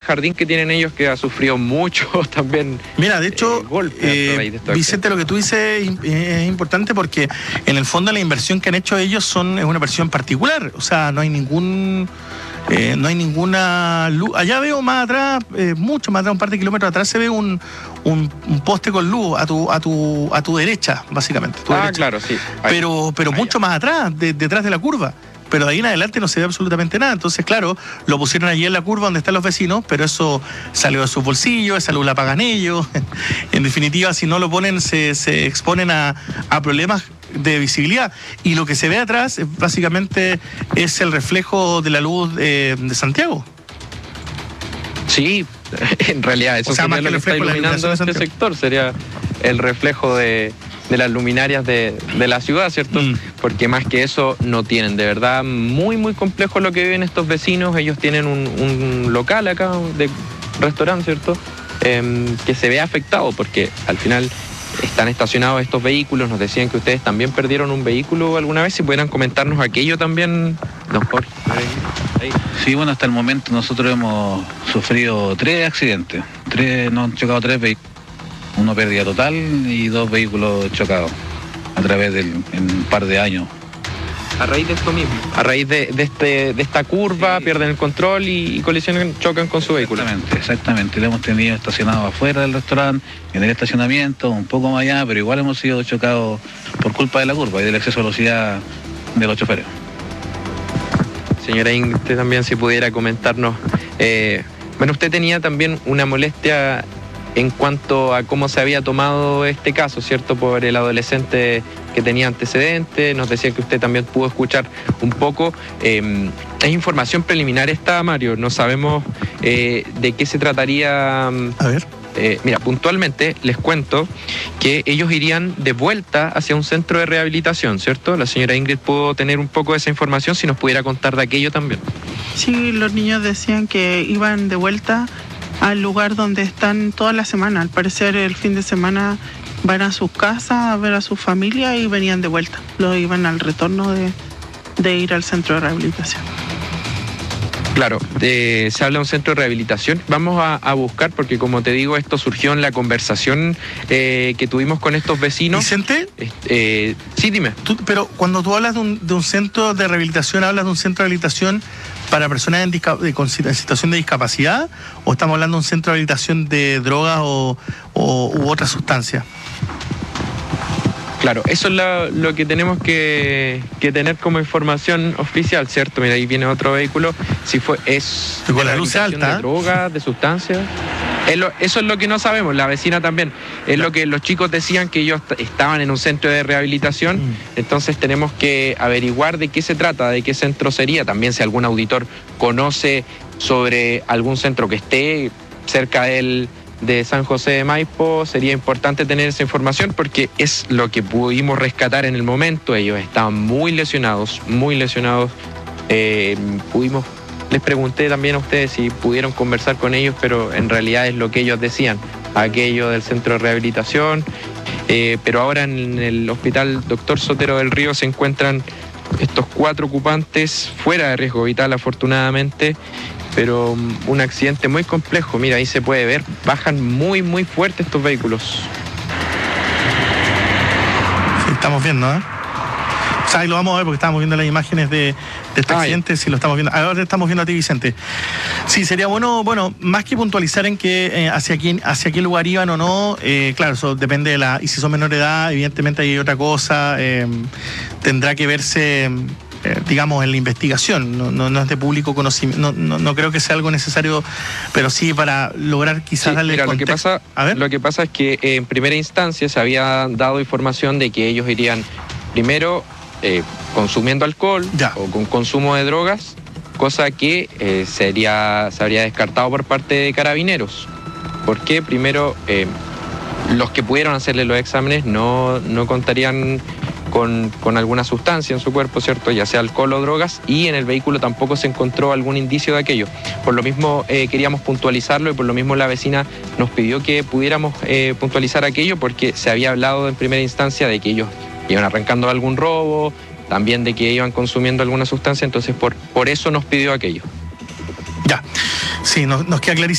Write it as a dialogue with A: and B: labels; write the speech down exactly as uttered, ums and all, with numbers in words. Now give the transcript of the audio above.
A: jardín que tienen ellos, que ha sufrido mucho también.
B: Mira, de hecho,
A: eh, golpes
B: eh,
A: a raíz de esta
B: Vicente, lo que tú dices es, es importante porque en el fondo la inversión que han hecho ellos son es una inversión particular. O sea, no hay ningún... Eh, no hay ninguna luz. Allá veo más atrás, eh, mucho más atrás, un par de kilómetros atrás, se ve un, un, un poste con luz a tu, a tu, a tu derecha, básicamente. Tu
A: ah,
B: derecha.
A: claro, sí. Ahí.
B: Pero, pero
A: Ahí
B: mucho
A: ya.
B: más atrás, de, detrás de la curva. Pero de ahí en adelante no se ve absolutamente nada. Entonces, claro, lo pusieron allí en la curva donde están los vecinos, pero eso salió de sus bolsillos, esa luz la pagan ellos. En definitiva, si no lo ponen, se, se exponen a, a problemas de visibilidad. Y lo que se ve atrás, básicamente, es el reflejo de la luz de, de Santiago.
A: Sí, en realidad, eso
B: O sea,
A: sería
B: más que
A: lo
B: el
A: que está
B: reflejo de la
A: iluminando
B: iluminación de
A: este
B: Santiago.
A: sector, sería el reflejo de, de las luminarias de, de la ciudad, ¿cierto?
B: Mm.
A: Porque más que eso no tienen. De verdad, muy, muy complejo lo que viven estos vecinos. Ellos tienen un, un local acá de restaurante, ¿cierto? Eh, que se ve afectado porque al final están estacionados estos vehículos. Nos decían que ustedes también perdieron un vehículo alguna vez. Si pudieran comentarnos aquello también, don Jorge. Ahí, ahí.
C: Sí, bueno, hasta el momento nosotros hemos sufrido tres accidentes. Tres, nos han chocado tres vehículos. Uno pérdida total y dos vehículos chocados a través del en un par de años.
A: A raíz de esto mismo. A raíz de, de, este, de esta curva,
C: Sí.
A: pierden el control y, y colisionan, chocan con su vehículo.
C: Exactamente, exactamente. Lo hemos tenido estacionado afuera del restaurante, en el estacionamiento, un poco más allá, pero igual hemos sido chocados por culpa de la curva y del exceso de velocidad de los choferes.
A: Señora Ingrid, usted también si pudiera comentarnos. Eh, bueno, usted tenía también una molestia en cuanto a cómo se había tomado este caso, ¿cierto? Por el adolescente que tenía antecedentes. Nos decía que usted también pudo escuchar un poco. Eh, es información preliminar esta, Mario. No sabemos eh, de qué se trataría.
B: A ver.
A: Eh, mira, puntualmente les cuento que ellos irían de vuelta hacia un centro de rehabilitación, ¿cierto? La señora Ingrid pudo tener un poco de esa información, si nos pudiera contar de aquello también.
D: Sí, los niños decían que iban de vuelta al lugar donde están toda la semana. Al parecer el fin de semana van a sus casas a ver a su familia y venían de vuelta. Los iban al retorno de, de ir al centro de rehabilitación.
A: Claro, eh, se habla de un centro de rehabilitación. Vamos a, a buscar, porque como te digo, esto surgió en la conversación eh, que tuvimos con estos vecinos.
B: Vicente,
A: Eh, sí, dime.
B: tú, pero cuando tú hablas de un, de un centro de rehabilitación, ¿hablas de un centro de rehabilitación para personas en, disca, de, con, en situación de discapacidad o estamos hablando de un centro de rehabilitación de drogas o, o u otra sustancia?
A: Claro, eso es lo, lo que tenemos que, que tener como información oficial, ¿cierto? Mira, ahí viene otro vehículo. Si fue, es
B: Con
A: de
B: la luz
A: rehabilitación
B: alta.
A: de drogas, de sustancias. Es lo- eso es lo que no sabemos, la vecina también. Es lo que los chicos decían, que ellos t- estaban en un centro de rehabilitación.
B: Mm.
A: Entonces tenemos que averiguar de qué se trata, de qué centro sería. También si algún auditor conoce sobre algún centro que esté cerca del de San José de Maipo, sería importante tener esa información porque es lo que pudimos rescatar en el momento. Ellos estaban muy lesionados, muy lesionados. Eh, pudimos, les pregunté también a ustedes si pudieron conversar con ellos, pero en realidad es lo que ellos decían, aquello del centro de rehabilitación. Eh, pero ahora en el hospital Doctor Sotero del Río se encuentran estos cuatro ocupantes fuera de riesgo vital, afortunadamente. Pero um, un accidente muy complejo. Mira, ahí se puede ver, bajan muy, muy fuerte estos vehículos.
B: Sí, estamos viendo, ¿eh? O sea, ahí lo vamos a ver porque estamos viendo las imágenes de, de este
A: Ah,
B: accidente, si lo estamos viendo. Ahora te estamos viendo a ti, Vicente. Sí, sería bueno, bueno, más que puntualizar en qué, eh, hacia quién, hacia qué lugar iban o no, eh, claro, eso depende de la, y si son menor de edad, evidentemente hay otra cosa, eh, tendrá que verse, eh, digamos, en la investigación, no, no, no es de público conocimiento, no, no, no creo que sea algo necesario, pero sí para lograr quizás
A: Sí,
B: darle
A: mira, lo que
B: contexto.
A: pasa,
B: A ver.
A: lo que pasa es que eh, en primera instancia se había dado información de que ellos irían primero eh, consumiendo alcohol
B: Ya.
A: o con consumo de drogas, cosa que eh, sería, se habría descartado por parte de carabineros. Porque primero eh, los que pudieron hacerle los exámenes no, no contarían con, con alguna sustancia en su cuerpo, ¿cierto? Ya sea alcohol o drogas, y en el vehículo tampoco se encontró algún indicio de aquello. Por lo mismo eh, queríamos puntualizarlo y por lo mismo la vecina nos pidió que pudiéramos eh, puntualizar aquello porque se había hablado en primera instancia de que ellos iban arrancando algún robo, también de que iban consumiendo alguna sustancia, entonces por, por eso nos pidió aquello.
B: Ya, sí, nos, nos queda clarísimo.